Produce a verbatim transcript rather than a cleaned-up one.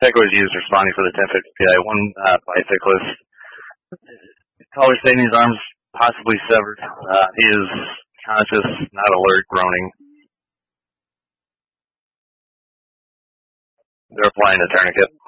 Tech was used responding for the ten fifty P I. One uh, bicyclist, caller stating his arms possibly severed. Uh, he is conscious, not alert, groaning. They're applying a tourniquet.